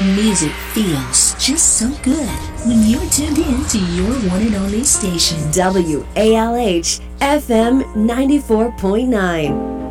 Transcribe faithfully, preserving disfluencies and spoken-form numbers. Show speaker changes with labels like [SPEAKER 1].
[SPEAKER 1] Music feels just so good when you're tuned in to your one and only station,
[SPEAKER 2] W A L H F M ninety-four point nine.